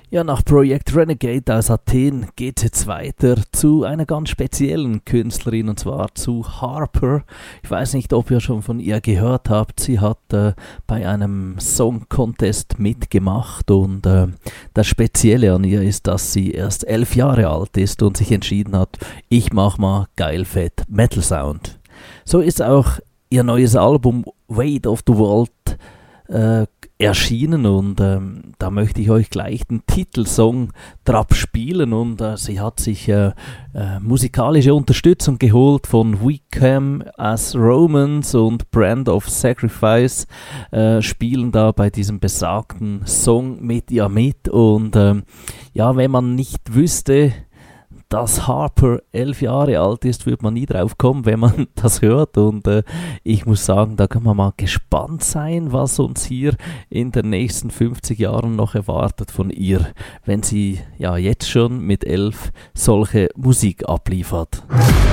Ja, nach Project Renegade aus Athen geht es jetzt weiter zu einer ganz speziellen Künstlerin, und zwar zu Harper. Ich weiß nicht, ob ihr schon von ihr gehört habt. Sie hat bei einem Song Contest mitgemacht, und das Spezielle an ihr ist, dass sie erst 11 Jahre alt ist und sich entschieden hat, ich mach mal geil fett Metal Sound. So ist auch ihr neues Album Weight of the World erschienen, und da möchte ich euch gleich den Titelsong drauf spielen, und sie hat sich musikalische Unterstützung geholt von We Come as Romans und Brand of Sacrifice, spielen da bei diesem besagten Song mit ihr mit, und ja, wenn man nicht wüsste, dass Harper 11 Jahre alt ist, würde man nie drauf kommen, wenn man das hört. Und ich muss sagen, da kann man mal gespannt sein, was uns hier in den nächsten 50 Jahren noch erwartet von ihr, wenn sie ja jetzt schon mit 11 solche Musik abliefert.